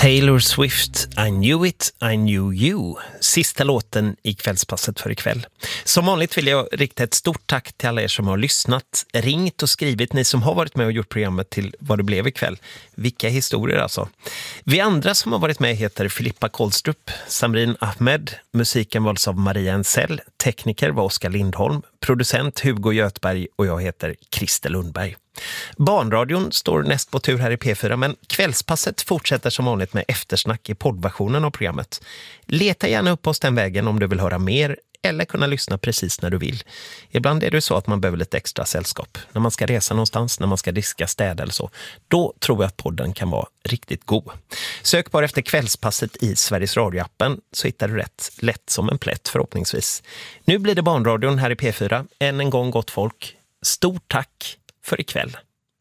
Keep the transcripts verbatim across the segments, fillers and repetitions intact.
Taylor Swift, I knew it, I knew you. Sista låten i kvällspasset för ikväll. Som vanligt vill jag rikta ett stort tack till alla er som har lyssnat, ringt och skrivit, ni som har varit med och gjort programmet till vad det blev ikväll. Vilka historier alltså. Vi andra som har varit med heter Filippa Kolstrup, Samrin Ahmed, musiken valdes av Maria Ensell, tekniker var Oskar Lindholm, producent Hugo Götberg och jag heter Christer Lundberg. Barnradion står näst på tur här i P fyra, men kvällspasset fortsätter som vanligt med eftersnack i poddversionen av programmet. Leta gärna upp oss den vägen om du vill höra mer eller kunna lyssna precis när du vill. Ibland är det så att man behöver lite extra sällskap. När man ska resa någonstans, när man ska diska städa eller så. Då tror jag att podden kan vara riktigt god. Sök bara efter kvällspasset i Sveriges radioappen så hittar du rätt lätt som en plätt förhoppningsvis. Nu blir det Barnradion här i P fyra. Än en gång gott folk. Stort tack för ikväll.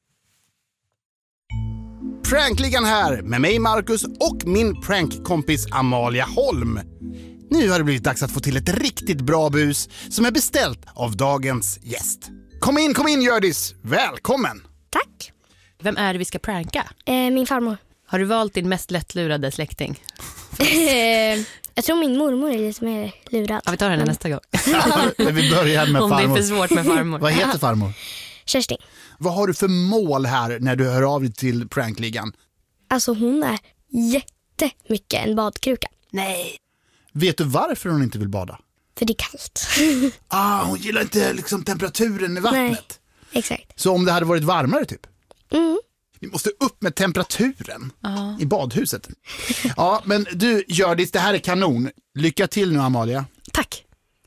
Prankligan här med mig Marcus och min prankkompis Amalia Holm. Nu har det blivit dags att få till ett riktigt bra bus som är beställt av dagens gäst. Kom in, kom in Hjördis. Välkommen. Tack. Vem är det vi ska pranka? Eh, min farmor. Har du valt din mest lättlurade släkting? Jag tror min mormor är lite mer lurad. Ja, vi tar henne nästa gång. Vi börjar med farmor. Om det är för svårt med farmor. Vad heter farmor? Kerstin. Vad har du för mål här när du hör av dig till prankligan? Alltså hon är jättemycket en badkruka. Nej. Vet du varför hon inte vill bada? För det är kallt. Ah, hon gillar inte liksom temperaturen i vattnet. Nej, exakt. Så om det hade varit varmare typ? Mm. Vi måste upp med temperaturen Ja. i badhuset. Ja, men du Hjördis, det här är kanon. Lycka till nu Amalia. Tack.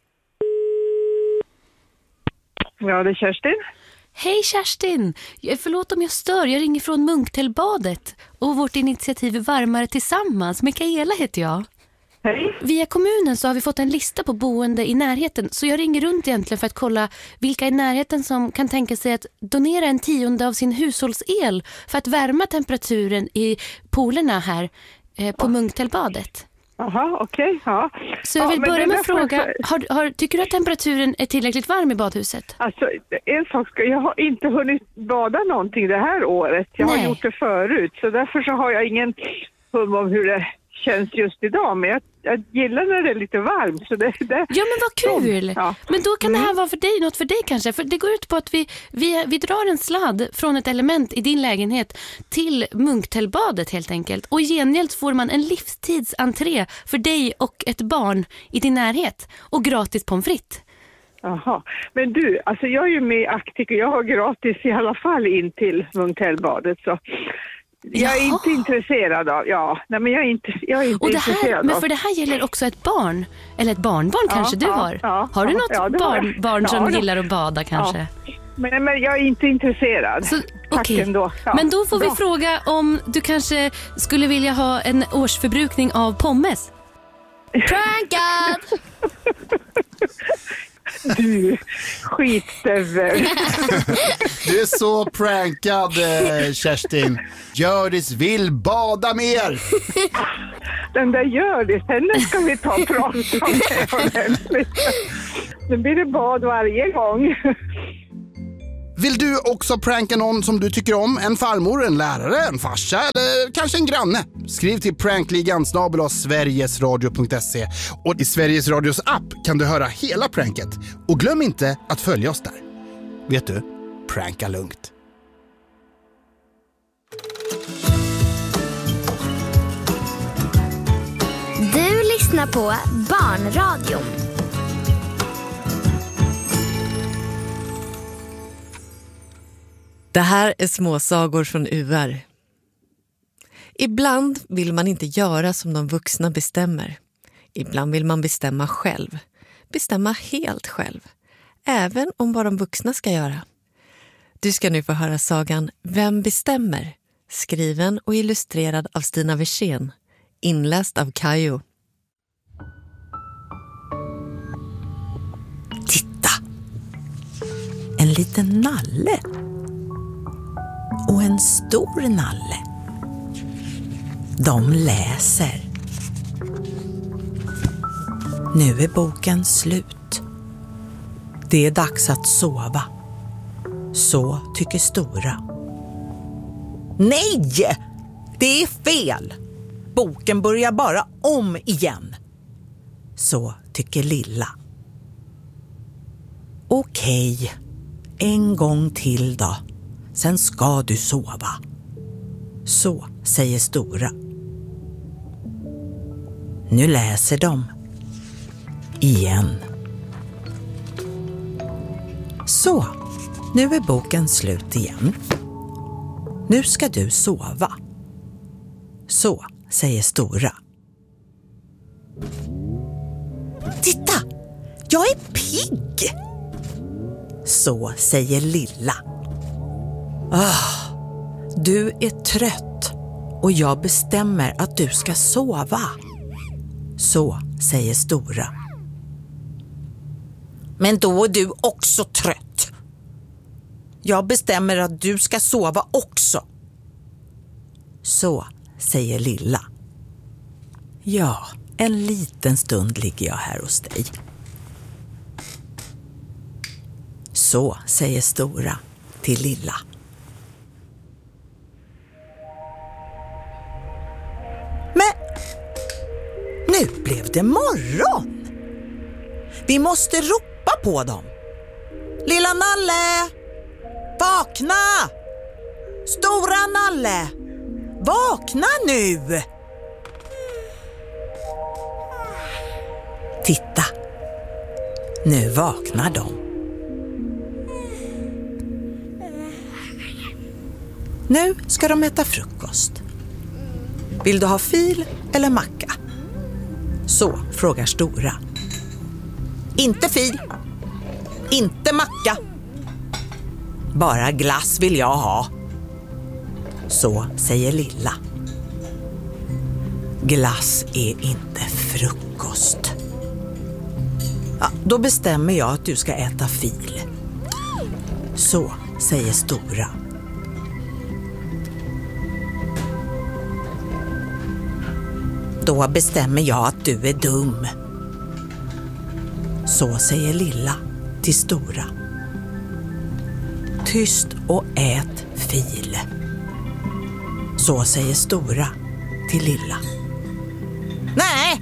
Ja, det är Kerstin. Hej Kerstin. Förlåt om jag stör. Jag ringer från Munktellbadet och vårt initiativ Varmare tillsammans. Mikaela heter jag. Hej. Via kommunen så har vi fått en lista på boende i närheten. Så jag ringer runt egentligen för att kolla vilka i närheten som kan tänka sig att donera en tionde av sin hushållsel för att värma temperaturen i poolerna här eh, på Munktellbadet. Jaha, okej. Okay, ja. Så jag vill ja, börja med att fråga, för... har, har, tycker du att temperaturen är tillräckligt varm i badhuset? Alltså, en sak ska, jag har inte hunnit bada någonting det här året. Jag Nej. har gjort det förut, så därför så har jag ingen hum om hur det känns just idag. Men jag, jag gillar när det är lite varmt. Så det, det... Ja, men vad kul! Ja. Men då kan det här Mm. vara för dig, något för dig kanske. För det går ut på att vi, vi, vi drar en sladd från ett element i din lägenhet till Munktellbadet helt enkelt. Och i gengäld får man en livstidsentré för dig och ett barn i din närhet. Och gratis pommes frites. Jaha. Men du, alltså jag är ju med aktiv och jag har gratis i alla fall in till Munktellbadet, så... Jag är Jaha. inte intresserad av, ja, nej men jag är inte, jag är inte Och det intresserad här, av. men för det här gäller också ett barn. Eller ett barnbarn Ja, kanske du ja, har. ja, har du ja, något ja, det har barn, jag. barn Ja, som det- gillar att bada kanske? Men, men jag är inte intresserad. Så, Tack okej. ändå. Ja, Men då får vi bra. fråga om du kanske skulle vilja ha en årsförbrukning av pommes. Prankad! Du, skitstövel. Du är så prankad eh, Kerstin. Hjördis vill bada mer. Den där Hjördis, henne ska vi ta och prata om det ordentligt. Nu blir det bad varje gång. Vill du också pranka någon som du tycker om? En farmor, en lärare, en farsa eller kanske en granne? Skriv till prankligan snabel-a sverigesradio punkt se. Och i Sveriges Radios app kan du höra hela pranket. Och glöm inte att följa oss där. Vet du, pranka lugnt. Du lyssnar på Barnradion. Det här är småsagor från U R. Ibland vill man inte göra som de vuxna bestämmer. Ibland vill man bestämma själv. Bestämma helt själv. Även om vad de vuxna ska göra. Du ska nu få höra sagan Vem bestämmer? Skriven och illustrerad av Stina Versén. Inläst av Kajo. Titta! En liten nalle. Och en stor nalle. De läser. Nu är boken slut. Det är dags att sova. Så tycker stora. Nej! Det är fel! boken börjar bara om igen. Så tycker Lilla. Okej, en gång till då. Sen ska du sova. Så säger Stora. Nu läser de. Igen. Så, nu är boken slut igen. Nu ska du sova. Så säger Stora. Titta, jag är pigg. Så säger Lilla. Ah, du är trött och jag bestämmer att du ska sova. Så säger Stora. Men då är du också trött. Jag bestämmer att du ska sova också. Så säger Lilla. Ja, en liten stund ligger jag här hos dig. Så säger Stora till Lilla. Men nu blev det morgon. Vi måste ropa på dem. Lilla Nalle, vakna! Stora Nalle, vakna nu! Titta, nu vaknar de. Nu ska de äta frukost. Vill du ha fil eller macka? Så frågar Stora. Inte fil, inte macka. Bara glass vill jag ha. Så säger Lilla. Glass är inte frukost. Ja, då bestämmer jag att du ska äta fil. Så säger Stora. Då bestämmer jag att du är dum. Så säger Lilla till Stora. Tyst och ät fil. Så säger Stora till Lilla. Nej!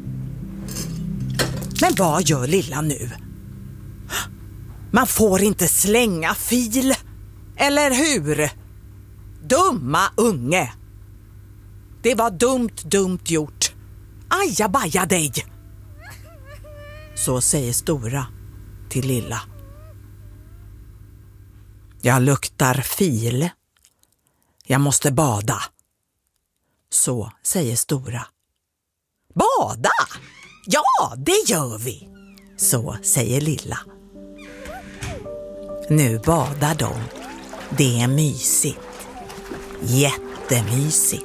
Men vad gör Lilla nu? Man får inte slänga fil. Eller hur? Dumma unge. Det var dumt, dumt gjort. Ajabaja dig. Så säger Stora till Lilla. Jag luktar fil. Jag måste bada. Så säger Stora. Bada? Ja, det gör vi. Så säger Lilla. Nu badar de. Det är mysigt. Jättemysigt.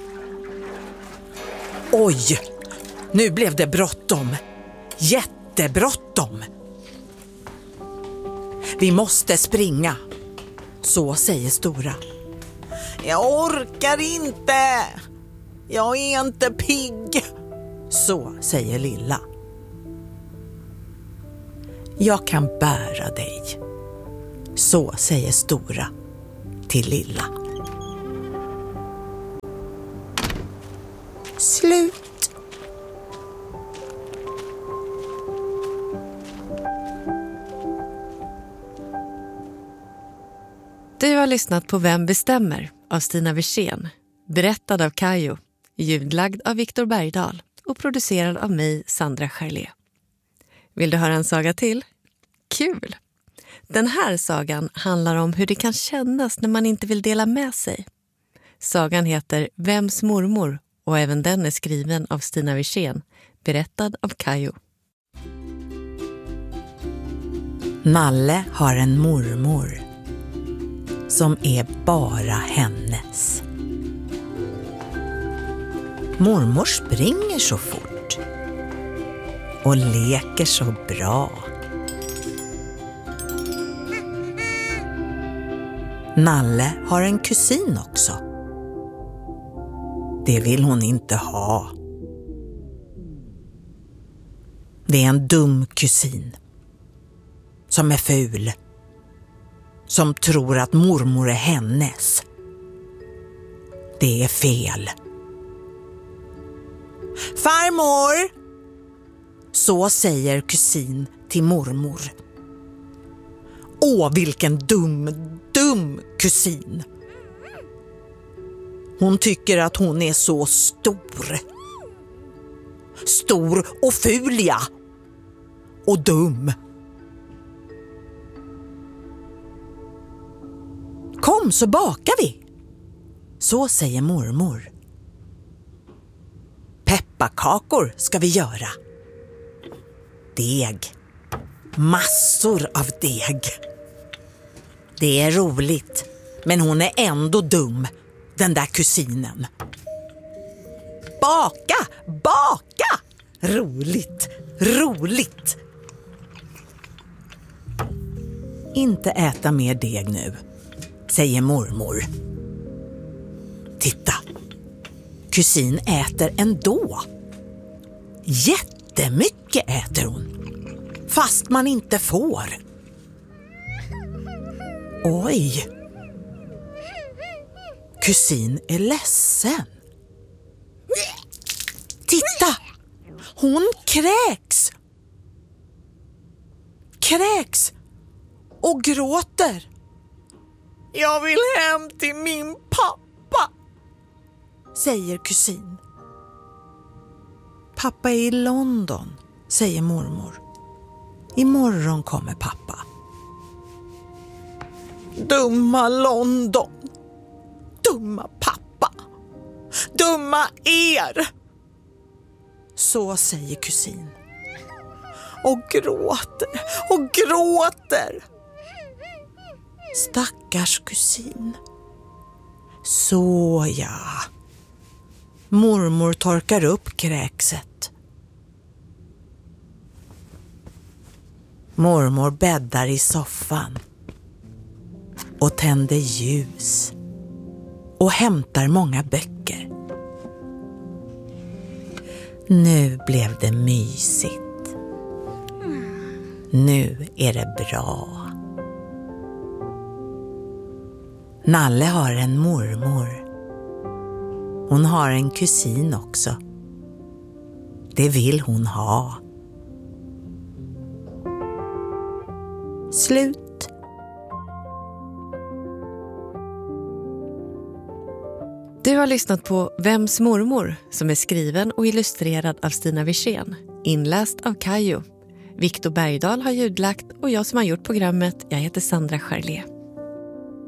Oj, nu blev det bråttom. Jättebråttom. Vi måste springa. Så säger Stora. Jag orkar inte. Jag är inte pigg. Så säger Lilla. Jag kan bära dig. Så säger Stora till Lilla. Slut. Du har lyssnat på Vem bestämmer av Stina Wirsén, berättad av Kajo, ljudlagd av Viktor Bergdahl och producerad av mig, Sandra Charlé. Vill du höra en saga till? Kul! Den här sagan handlar om hur det kan kännas när man inte vill dela med sig. Sagan heter Vems mormor och även den är skriven av Stina Wirsén, berättad av Kajo. Nalle har en mormor som är bara hennes. Mormor springer så fort och leker så bra. Nalle har en kusin också. Det vill hon inte ha. Det är en dum kusin som är ful, som tror att mormor är hennes. Det är fel. Farmor! Så säger kusin till mormor. Åh, vilken dum, dum kusin. Hon tycker att hon är så stor. Stor och ful, ja. Och dum. Kom så bakar vi. Så säger mormor. Pepparkakor ska vi göra. Deg. Massor av deg. Det är roligt, men hon är ändå dum, den där kusinen. Baka, baka! Roligt, roligt. Inte äta mer deg nu, säger mormor. Titta, kusin äter ändå. Jättemycket äter hon, fast man inte får. Oj, kusin är ledsen. Titta, hon kräks. Kräks och gråter. Jag vill hem till min pappa, säger kusin. Pappa är i London, säger mormor. Imorgon kommer pappa. Dumma London. Dumma pappa. Dumma er. Så säger kusin. Och gråter och gråter. Stackars kusin. Så ja. Mormor torkar upp kräkset. Mormor bäddar i soffan och tänder ljus och hämtar många böcker. Nu blev det mysigt. Nu är det bra. Nalle har en mormor. Hon har en kusin också. Det vill hon ha. Slut. Du har lyssnat på Vems mormor, som är skriven och illustrerad av Stina Wirsén. Inläst av Kajo. Viktor Bergdahl har ljudlagt och jag som har gjort programmet, jag heter Sandra Charlier.